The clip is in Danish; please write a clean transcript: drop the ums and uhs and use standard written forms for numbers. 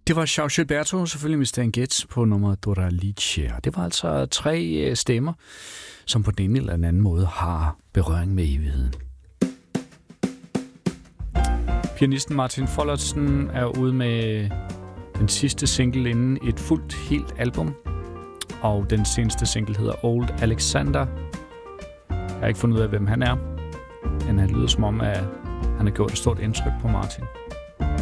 Det var João Gilberto, selvfølgelig med Stan Getz på nummer Doralice. Det var altså 3 stemmer, som på den ene eller den anden måde har berøring med evigheden. Pianisten Martin Follertsen er ude med den sidste single inden et fuldt helt album. Og den seneste single hedder Old Alexander. Jeg har ikke fundet ud af, hvem han er. Men han lyder som om, at han har gjort et stort indtryk på Martin.